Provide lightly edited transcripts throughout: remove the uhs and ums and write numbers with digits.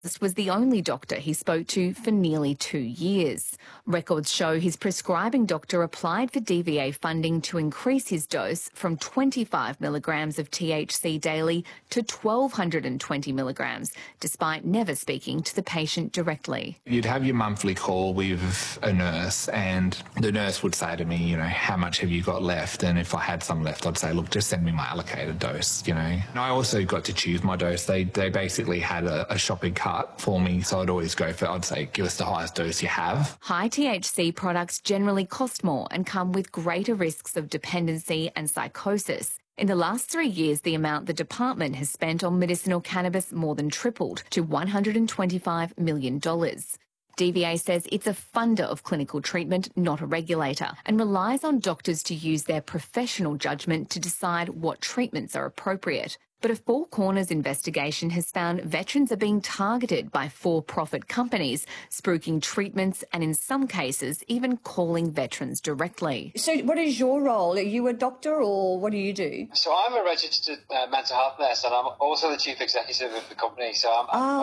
This was the only doctor he spoke to for nearly 2 years. Records show his prescribing doctor applied for DVA funding to increase his dose from 25 milligrams of THC daily to 1,220 milligrams, despite never speaking to the patient directly. You'd have your monthly call with a nurse, and the nurse would say to me, you know, how much have you got left? And if I had some left, I'd say, look, just send me my allocated dose, you know. And I also got to choose my dose. They basically had a shopping cart for me, so I'd always go for, I'd say, give us the highest dose you have. High THC products generally cost more and come with greater risks of dependency and psychosis. In the last 3 years, the amount the department has spent on medicinal cannabis more than tripled to $125 million. DVA says it's a funder of clinical treatment, not a regulator, and relies on doctors to use their professional judgment to decide what treatments are appropriate. But a Four Corners investigation has found veterans are being targeted by for-profit companies, spruiking treatments and, in some cases, even calling veterans directly. So what is your role? Are you a doctor or what do you do? So I'm a registered mental health nurse, and I'm also the chief executive of the company. So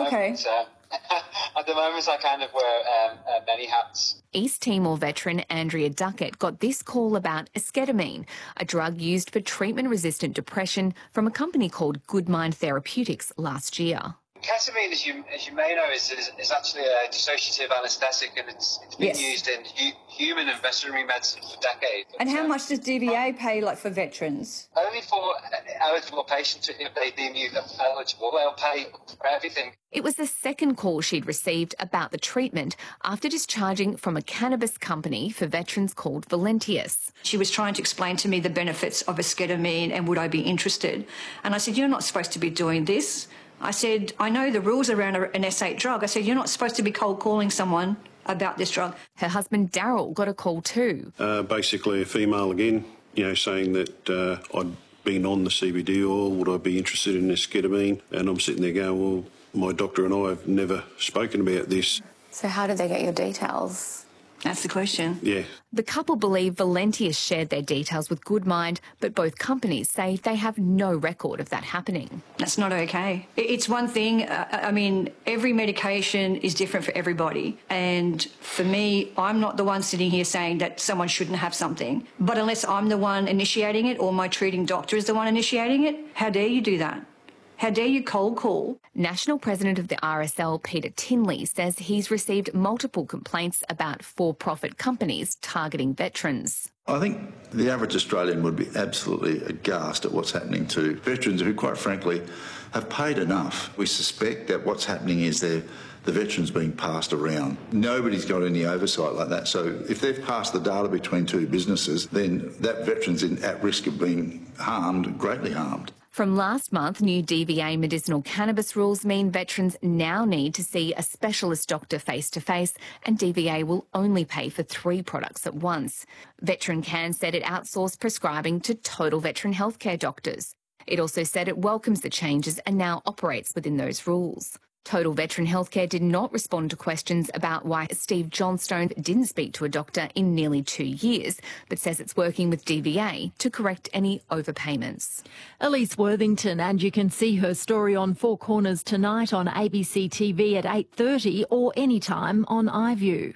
at the moment, I kind of wear many hats. East Timor veteran Andrea Duckett got this call about esketamine, a drug used for treatment-resistant depression from a company called Goodmind Therapeutics last year. Ketamine, as you may know, is actually a dissociative anaesthetic, and it's been used in human and veterinary medicine for decades. And how much does DVA pay, like, for veterans? Only for eligible patients. If they deem you eligible, they'll pay for everything. It was the second call she'd received about the treatment after discharging from a cannabis company for veterans called Valentius. She was trying to explain to me the benefits of esketamine and would I be interested. And I said, you're not supposed to be doing this. I said, I know the rules around an S8 drug. I said, you're not supposed to be cold calling someone about this drug. Her husband Daryl got a call too. Basically a female again, you know, saying that I'd been on the CBD oil, would I be interested in esketamine? And I'm sitting there going, well, my doctor and I have never spoken about this. So how did they get your details? That's the question. Yeah. The couple believe Valentius shared their details with Goodmind, but both companies say they have no record of that happening. That's not okay. It's one thing, I mean, every medication is different for everybody. And for me, I'm not the one sitting here saying that someone shouldn't have something. But unless I'm the one initiating it or my treating doctor is the one initiating it, how dare you do that? How dare you cold call? National President of the RSL, Peter Tinley, says he's received multiple complaints about for-profit companies targeting veterans. I think the average Australian would be absolutely aghast at what's happening to veterans who, quite frankly, have paid enough. We suspect that what's happening is the veterans being passed around. Nobody's got any oversight like that. So if they've passed the data between two businesses, then that veteran's at risk of being harmed, greatly harmed. From last month, new DVA medicinal cannabis rules mean veterans now need to see a specialist doctor face-to-face, and DVA will only pay for 3 products at once. Veteran Can said it outsourced prescribing to Total Veteran Healthcare doctors. It also said it welcomes the changes and now operates within those rules. Total Veteran Healthcare did not respond to questions about why Steve Johnstone didn't speak to a doctor in nearly 2 years, but says it's working with DVA to correct any overpayments. Elise Worthington, and you can see her story on Four Corners tonight on ABC TV at 8:30 or anytime on iView.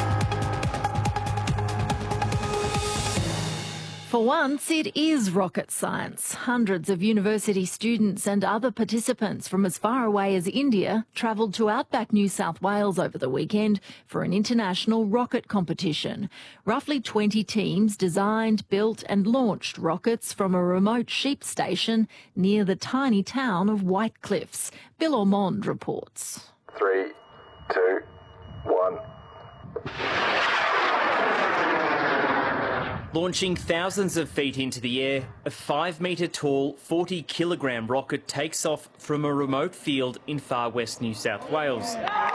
For once, it is rocket science. Hundreds of university students and other participants from as far away as India travelled to outback New South Wales over the weekend for an international rocket competition. Roughly 20 teams designed, built and launched rockets from a remote sheep station near the tiny town of White Cliffs. Bill Ormond reports. 3, 2, 1... Launching thousands of feet into the air, a 5-metre tall, 40-kilogram rocket takes off from a remote field in far west New South Wales.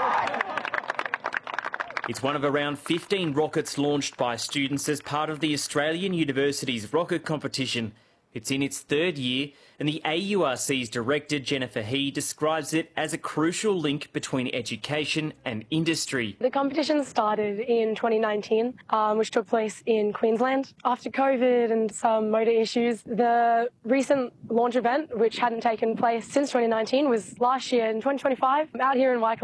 It's one of around 15 rockets launched by students as part of the Australian University's rocket competition. It's in its third year, and the AURC's director, Jennifer He, describes it as a crucial link between education and industry. The competition started in 2019, which took place in Queensland. After COVID and some motor issues, the recent launch event, which hadn't taken place since 2019, was last year in 2025 out here in Wycliffe.